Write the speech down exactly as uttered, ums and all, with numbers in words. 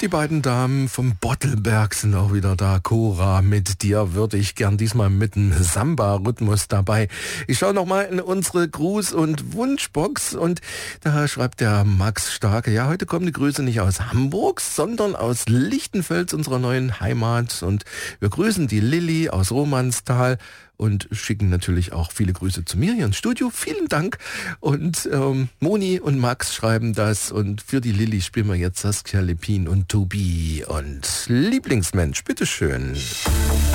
Die beiden Damen vom Bottelberg sind auch wieder da. Cora, mit dir würde ich gern diesmal mit einem Samba-Rhythmus dabei. Ich schaue nochmal in unsere Gruß- und Wunschbox und da schreibt der Max Starke, ja, heute kommen die Grüße nicht aus Hamburg, sondern aus Lichtenfels, unserer neuen Heimat. Und wir grüßen die Lilly aus Romansthal und schicken natürlich auch viele Grüße zu mir hier ins Studio. Vielen Dank. Und ähm, Moni und Max schreiben das. Und für die Lilly spielen wir jetzt Saskia Lepin und Tobi. Und Lieblingsmensch, bitteschön.